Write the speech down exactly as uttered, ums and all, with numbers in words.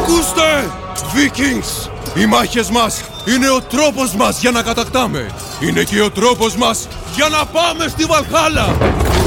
Ακούστε! Vikings! Οι μάχες μας είναι ο τρόπος μας για να κατακτάμε. Είναι και ο τρόπος μας για να πάμε στη Βαλχάλα.